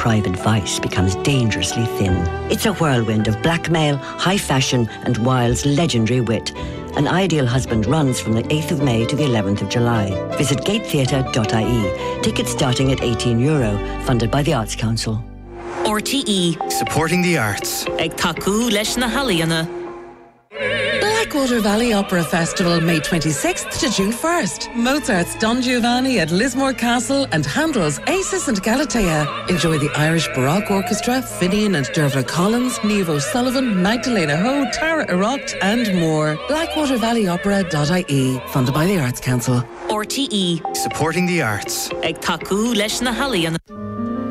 private vice becomes dangerously thin. It's a whirlwind of blackmail, high fashion and Wilde's legendary wit. An Ideal Husband runs from the 8th of May to the 11th of July. Visit gatetheatre.ie. Tickets starting at €18, funded by the Arts Council. RTE. Supporting the arts. Ag taku leis na halaíonna. Blackwater Valley Opera Festival, May 26th to June 1st. Mozart's Don Giovanni at Lismore Castle and Handel's Acis and Galatea. Enjoy the Irish Baroque Orchestra, Finian and Dervla Collins, Niamh O'Sullivan, Magdalena Ho, Tara Erocht and more. BlackwaterValleyOpera.ie, funded by the Arts Council. RTE. Supporting the arts. Ag taku leis na halaíonna.